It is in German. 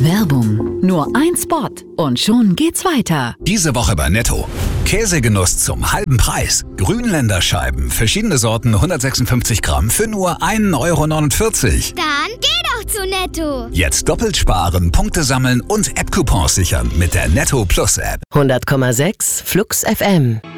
Werbung. Nur ein Spot und schon geht's weiter. Diese Woche bei Netto. Käsegenuss zum halben Preis. Grünländer Scheiben, verschiedene Sorten, 156 Gramm für nur 1,49 €. Dann geh doch zu Netto. Jetzt doppelt sparen, Punkte sammeln und App-Coupons sichern mit der Netto Plus App. 100,6 Flux FM.